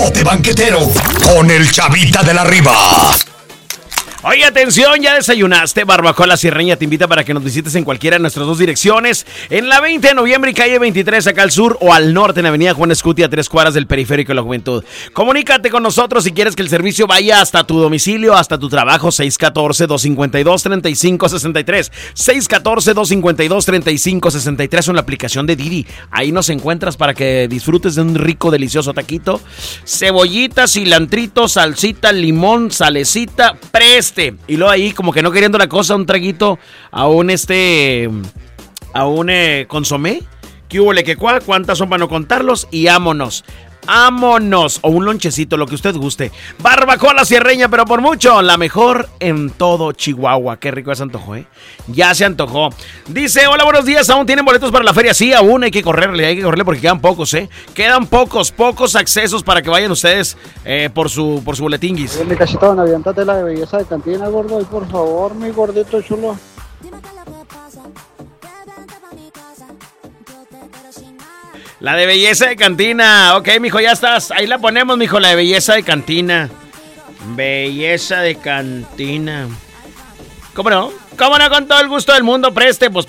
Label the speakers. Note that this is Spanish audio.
Speaker 1: Despelote banquetero con el Chavita de la Riva.
Speaker 2: Oye, atención, ¿ya desayunaste? Barbacoa La Sierreña te invita para que nos visites en cualquiera de nuestras dos direcciones. En la 20 de noviembre y calle 23 acá al sur, o al norte en avenida Juan Escuti a 3 cuadras del Periférico de la Juventud. Comunícate con nosotros si quieres que el servicio vaya hasta tu domicilio, hasta tu trabajo. 614-252-3563. 614-252-3563 en la aplicación de Didi. Ahí nos encuentras para que disfrutes de un rico, delicioso taquito. Cebollita, cilantrito, salsita, limón, salecita, y luego ahí, como que no queriendo la cosa, un traguito a un consomé. ¿Qué hubo, que cuá? ¿Cuántas son para no contarlos? Y ámonos. ¡Vámonos! O un lonchecito, lo que usted guste. Barbacoa La Sierreña, pero por mucho, la mejor en todo Chihuahua. Qué rico ya se antojó, ¿eh? Ya se antojó. Dice, hola, buenos días. ¿Aún tienen boletos para la feria? Sí, aún hay que correrle porque quedan pocos, ¿eh? Quedan pocos accesos para que vayan ustedes por su boletinguis.
Speaker 3: Oye, mi cachetón, aviéntate la de belleza de cantina, gordo. Y por favor, mi gordito chulo.
Speaker 2: La de belleza de cantina. Ok, mijo, ya estás. Ahí la ponemos, mijo, la de belleza de cantina. Belleza de cantina. ¿Cómo no? ¿Cómo no? Con todo el gusto del mundo, preste. Pues